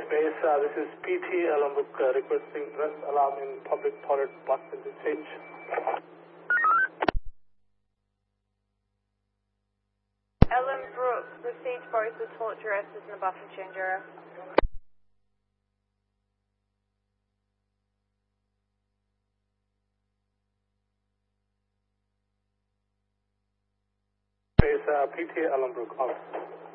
Base, this is PT Ellenbrook requesting rest alarm in public toilet bus interchange. Ellenbrook, proceed forward to toilet rest in the bus interchange area. Base, PT Ellenbrook, out.